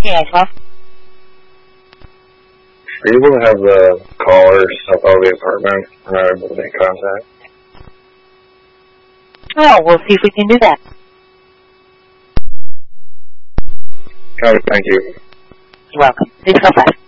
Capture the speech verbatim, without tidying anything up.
Yes, huh? Are you able to have the caller step out of the apartment? We're not able to make contact. Well, we'll see if we can do that. Got it, thank you. You're welcome. Please go fast.